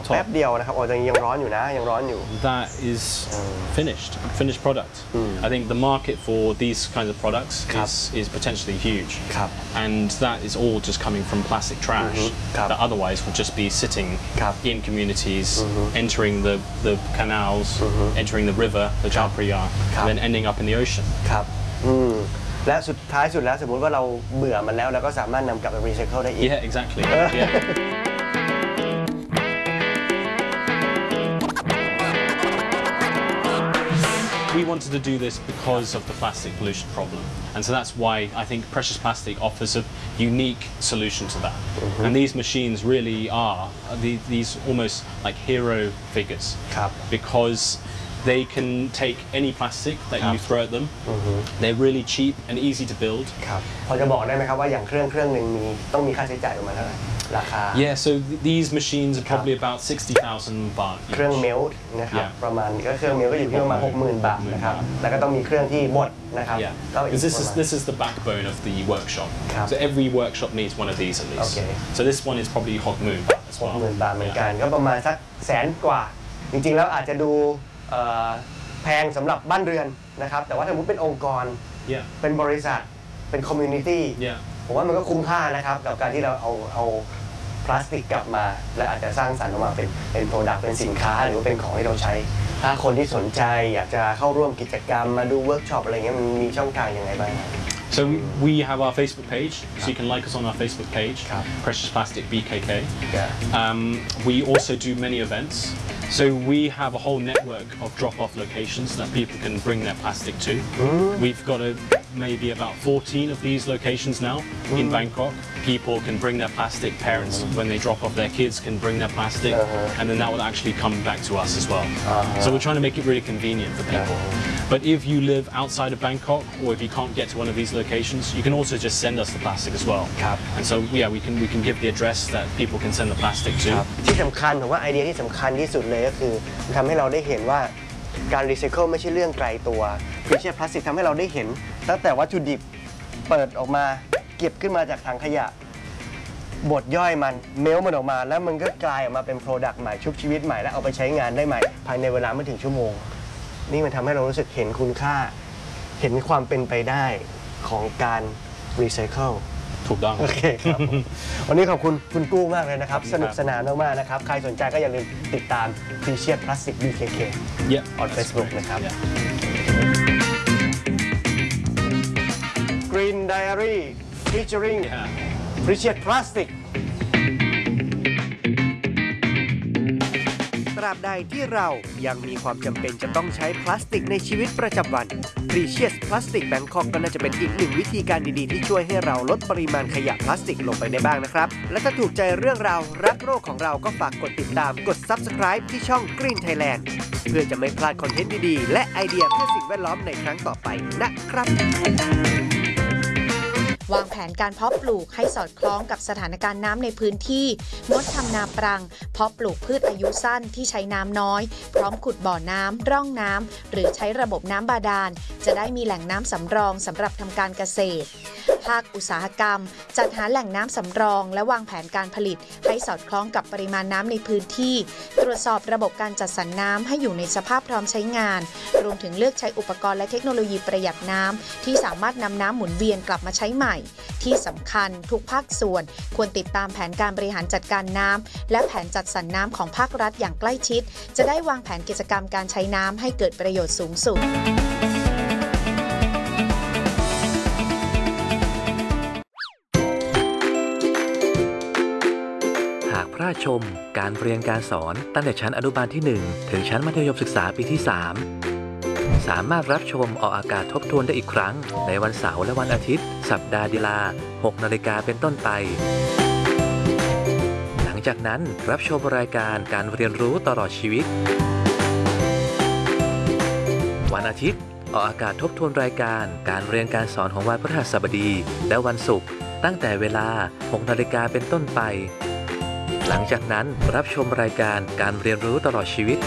แป๊บเดียวนะครับโอ้ยังร้อนอยู่นะยังร้อนอยู่ That is finished product. I think the market for these kinds of products is potentially huge. And that is all just coming from plastic trash that otherwise would just be sitting in communities, entering the canals, entering the river, the Chao Phraya, and then ending up in the ocean. ครับและสุดท้ายสุดแล้วสมมุติว่าเราเบื่อมันแล้วเราก็สามารถนำกลับไปรีไซเคิลได้อีก Yeah, exactly. We wanted to do this because of the plastic pollution problem, and so that's why I think Precious Plastic offers a unique solution to that. And these machines really are these almost like hero figures, because they can take any plastic that you throw at them. They're really cheap and easy to build. พอจะบอกได้ไหมครับว่าอย่างเครื่องหนึ่งต้องมีค่าใช้จ่ายประมาณเท่าไหร่ราคา Yeah, so these machines are probably about 60,000 baht. เครื่องเมลต์นะครับประมาณก็เครื่องเมลต์ก็อยู่ที่ประมาณ 60,000 บาทนะครับแล้วก็ต้องมีเครื่องที่บดนะครับ Because this is the backbone of the workshop. So every workshop needs one of these at least. So this one is probably 60,000 baht as well. 60,000 บาทเหมือนกันก็ประมาณสักแสนกว่าจริงๆแล้วอาจจะดูแพงสำหรับบ้านเรือนนะครับแต่ว่าถ้าสมมติเป็นองค์กรเป็นบริษัทเป็นคอมมูนิตี้ผมว่ามันก็คุ้มค่านะครับกับการที่เราเอาพลาสติกกลับมาและอาจจะสร้างสรรค์ออกมาเป็นโปรดักต์เป็นสินค้าหรือว่าเป็นของที่เราใช้ถ้าคนที่สนใจอยากจะเข้าร่วมกิจกรรมมาดูเวิร์กช็อปอะไรเงี้ยมันมีช่องทางยังไงบ้าง So we have our Facebook page, so you can like us on our Facebook page, Precious Plastic BKK. We also do many events. So we have a whole network of drop-off locations that people can bring their plastic to. We've got maybe about 14 of these locations now in Bangkok. People can bring their plastic, parents when they drop off their kids can bring their plastic, and then that will actually come back to us as well. So we're trying to make it really convenient for people. But if you live outside of Bangkok, or if you can't get to one of these locations, you can also just send us the plastic as well. And so yeah, we can give the address that people can send the plastic to. ที่สำคัญผมว่าไอเดียที่สำคัญที่สุดเลยก็คือทำให้เราได้เห็นว่าการรีไซเคิลไม่ใช่เรื่องไกลตัวPrecious Plasticทำให้เราได้เห็นตั้งแต่วัตถุดิบเปิดออกมาเก็บขึ้นมาจากถังขยะบดย่อยมันเมลมันออกมาแล้วมันก็กลายออกมาเป็นโปรดักต์ใหม่ชุบชีวิตใหม่และเอาไปใช้งานได้ใหม่ภายในเวลาไม่ถึงชั่วโมงนี่มันทำให้เรารู้สึกเห็นคุณค่าเห็นความเป็นไปได้ของการรีไซเคิลถูกต้องโอเคครับวันนี้ขอบคุณคุณกู้มากเลยนะครับสนุกสนานมากๆนะครับใครสนใจก็อย่าลืมติดตาม Precious Plastic BKK on Facebook นะครับ Green Diary featuring Precious Plastic ตราบใดที่เรายังมีความจำเป็นจะต้องใช้พลาสติกในชีวิตประจำวัน Precious Plastic Bangkok ก็น่าจะเป็นอีกหนึ่งวิธีการดีๆที่ช่วยให้เราลดปริมาณขยะพลาสติกลงไปได้บ้างนะครับและถ้าถูกใจเรื่องราวรักโลกของเราก็ฝากกดติดตามกด Subscribe ที่ช่อง Green Thailand เพื่อจะไม่พลาดคอนเทนต์ดีๆและไอเดียเพื่อสิ่งแวดล้อมในครั้งต่อไปนะครับวางแผนการเพาะปลูกให้สอดคล้องกับสถานการณ์น้ำในพื้นที่งดทำนาปรังเพาะปลูกพืชอายุสั้นที่ใช้น้ำน้อยพร้อมขุดบ่อน้ำร่องน้ำหรือใช้ระบบน้ำบาดาลจะได้มีแหล่งน้ำสำรองสำหรับทำการเกษตรภาคอุตสาหกรรมจัดหาแหล่งน้ำสำรองและวางแผนการผลิตให้สอดคล้องกับปริมาณน้ำในพื้นที่ตรวจสอบระบบการจัดสรรน้ำให้อยู่ในสภาพพร้อมใช้งานรวมถึงเลือกใช้อุปกรณ์และเทคโนโลยีประหยัดน้ำที่สามารถนำน้ำหมุนเวียนกลับมาใช้ใหม่ที่สำคัญทุกภาคส่วนควรติดตามแผนการบริหารจัดการน้ำและแผนจัดสรรน้ำของภาครัฐอย่างใกล้ชิดจะได้วางแผนกิจกรรมการใช้น้ำให้เกิดประโยชน์สูงสุดพระชมการเรียนการสอนตั้งแต่ชั้นอนุบาลที่1ถึงชั้นมัธยมศึกษาปีที่3สามารถรับชมออกอากาศทบทวนได้อีกครั้งในวันเสาร์และวันอาทิตย์สัปดาห์เวลา 6 นาฬิกาเป็นต้นไปหลังจากนั้นรับชมรายการการเรียนรู้ตลอดชีวิตวันอาทิตย์ออกอากาศทบทวนรายการการเรียนการสอนของวันพฤหัสบดีและวันศุกร์ตั้งแต่เวลา 6 นาฬิกาเป็นต้นไปหลังจากนั้นรับชมรายการการเรียนรู้ตลอดชีวิต